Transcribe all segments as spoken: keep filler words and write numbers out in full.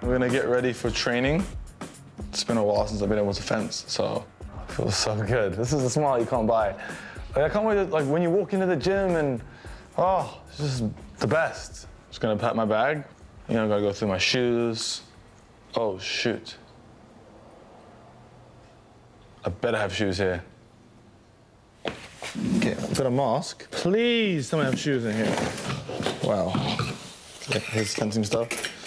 We're gonna get ready for training. It's been a while since I've been able to fence, so it feels so good. This is a smile you can't buy. Like, I can't wait to, like, when you walk into the gym and, oh, it's just the best. Just gonna pack my bag. You know, gotta go through my shoes. Oh, shoot. I better have shoes here. Okay, I've got a mask. Please tell me I have shoes in here. Wow. Okay, here's fencing stuff.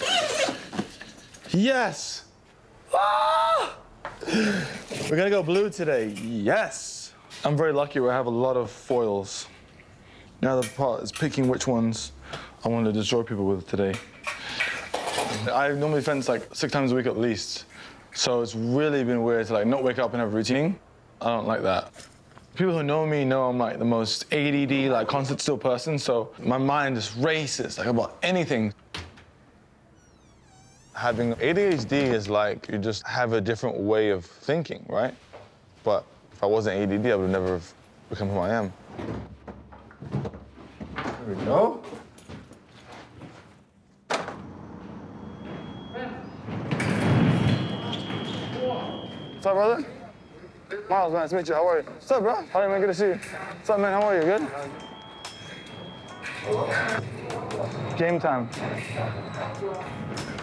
Yes! Ah! We're gonna go blue today. Yes! I'm very lucky where I have a lot of foils. Now the part is picking which ones I want to destroy people with today. I normally fence like six times a week at least. So it's really been weird to like not wake up and have a routine. I don't like that. People who know me know I'm like the most A D D, like constant still person, so my mind just races like about anything. Having A D H D is like you just have a different way of thinking, right? But if I wasn't A D D, I would never have become who I am. There we go. What's up, brother? Miles, man, nice to meet you. How are you? What's up, bro? How are you, man? Good to see you. What's up, man? How are you? Good? Game time.